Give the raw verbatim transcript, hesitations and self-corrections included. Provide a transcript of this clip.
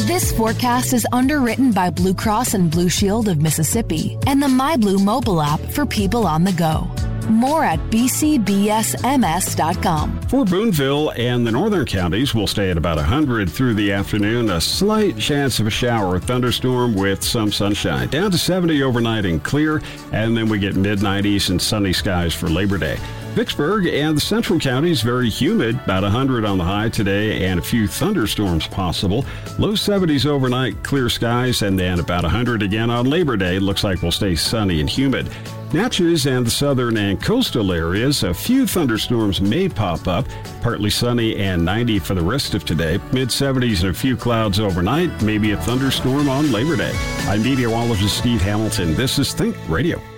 This forecast is underwritten by Blue Cross and Blue Shield of Mississippi and the MyBlue mobile app for people on the go. More at b c b s m s dot com. For Boonville and the northern counties, we'll stay at about one hundred through the afternoon. A slight chance of a shower or thunderstorm with some sunshine. Down to seventy overnight and clear, and then we get mid nineties and sunny skies for Labor Day. Vicksburg and the central counties, very humid, about one hundred on the high today and a few thunderstorms possible. Low seventies overnight, clear skies, and then about one hundred again on Labor Day. Looks like we'll stay sunny and humid. Natchez and the southern and coastal areas, a few thunderstorms may pop up. Partly sunny and ninety for the rest of today. mid seventies and a few clouds overnight. Maybe a thunderstorm on Labor Day. I'm meteorologist Steve Hamilton. This is Think Radio.